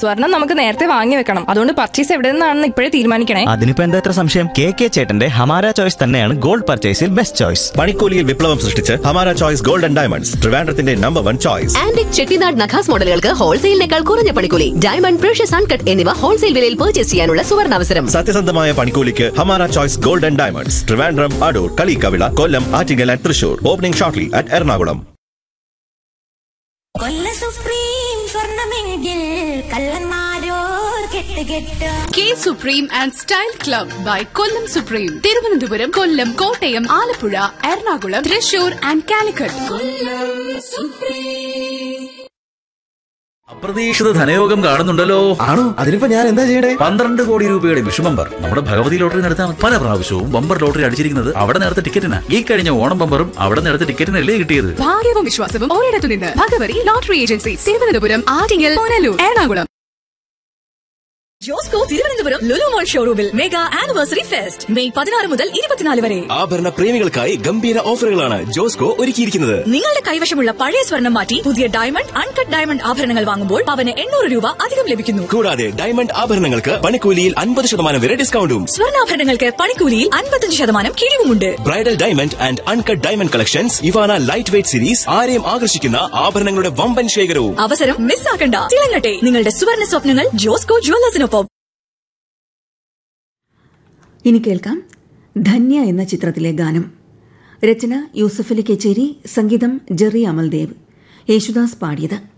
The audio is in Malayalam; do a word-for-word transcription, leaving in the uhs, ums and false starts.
സ്വർണം നമുക്ക് നേരത്തെ വാങ്ങി വെക്കണം. അതുകൊണ്ട് പർച്ചേസ് എവിടെ നിന്നാണെന്ന് ഇപ്പോഴേ തീരുമാനിക്കണേ. അതിനിപ്പോ എന്താ ഇത്ര സംശയം? കെ കെ ചേട്ടന്റെ ഹമാര ചോയ്സ് തന്നെയാണ് ഗോൾഡ് പർച്ചേസിൽ ബെസ്റ്റ് ചോയ്സ്. പണിക്കൂലിയിൽ വിപ്ലവം സൃഷ്ടിച്ച് Hamara choice gold and diamonds, ട്രിവാൻഡ്രത്തിന്റെ number one choice. Antique Chettinad നഖാസ് മോഡലുകൾക്ക് ഹോൾസെയിലിനേക്കാൾ കുറഞ്ഞ പണിക്കൂലി. ഡയമണ്ട്, പ്രഷ്യസ് അൺകട്ട് എന്നിവ ഹോൾസെയിൽ വിലയിൽ പർച്ചേസ് ചെയ്യാനുള്ള സുവർണാവസരം. സത്യസന്ധമായ പണിക്കൂലിക്ക് Hamara choice gold and diamonds, Trivandrum, Adoor, Kaliyikkavila, Kollam, Attingal and Thrissur. Opening shortly at Ernakulam. K supreme and style club by Kollam supreme. Thiruvananthapuram, Kollam, Kottayam, Alappuzha, Ernakulam, Thrissur and Calicut. അപ്രതീക്ഷിത ധനയോഗം കാണുന്നുണ്ടല്ലോ. ആണോ? അതിനിപ്പോ ഞാൻ എന്താ ചെയ്യണ്ടേ? പന്ത്രണ്ട് കോടി രൂപയുടെ വിഷുബമ്പർ നമ്മുടെ ഭഗവതി ലോട്ടറി നടത്താൻ പല പ്രാവശ്യവും ബമ്പർ ലോട്ടറി അടിച്ചിരിക്കുന്നത് അവിടെ നേരത്തെ ടിക്കറ്റിനാ. ഈ കഴിഞ്ഞ ഓണം ബമ്പറും അവിടെ നേരത്തെ ടിക്കറ്റിനല്ലേ കിട്ടിയത്. ഭാഗ്യവും വിശ്വാസവും ഒരിടത്തു നിന്ന്. Bhagavathi lottery agency, Thiruvananthapuram, Attingal, Punalur, Ernakulam. ജോസ്കോ തിരുവനന്തപുരം ലുലു മോൾ ഷോറൂമിൽ മെഗാ ആനിവേഴ്സറി ഫെസ്റ്റ് മെയ് പതിനാറ് മുതൽ ഇരുപത്തിനാല് വരെ. ആഭരണ പ്രേമികൾക്കായി ഗംഭീര ഓഫറുകളാണ് ജോസ്കോ ഒരുക്കിയിരിക്കുന്നത്. നിങ്ങളുടെ കൈവശമുള്ള പഴയ സ്വർണം മാറ്റി പുതിയ ഡയമണ്ട്, അൺകട്ട് ഡയമണ്ട് ആഭരണങ്ങൾ വാങ്ങുമ്പോൾ പവന് എണ്ണൂറ് രൂപ അധികം ലഭിക്കുന്നു. കൂടാതെ ഡയമണ്ട് ആഭരണങ്ങൾക്ക് പണിക്കൂലിയിൽ അൻപത് ശതമാനം വരെ ഡിസ്കൗണ്ടും. സ്വർണ്ണാഭരണങ്ങൾക്ക് പണിക്കൂലിയിൽ അൻപത്തഞ്ച് ശതമാനം കിഴിവുമുണ്ട്. Bridal diamond and uncut diamond collections, Ivana light weight series, ആരെയും ആകർഷിക്കുന്ന ആഭരണങ്ങളുടെ വമ്പൻ ശേഖരവും. അവസരം മിസ്സാക്കണ്ട. തിളങ്ങട്ടെ നിങ്ങളുടെ സുവർണ്ണ സ്വപ്നങ്ങൾ ജോസ്കോ ജുവല്ലേഴ്സിനൊപ്പം. ഇനി കേൾക്കാം ധന്യ എന്ന ചിത്രത്തിലെ ഗാനം. രചന യൂസഫലി കച്ചേരി, സംഗീതം ജെറി അമൽദേവ്. യേശുദാസ് പാടിയത്.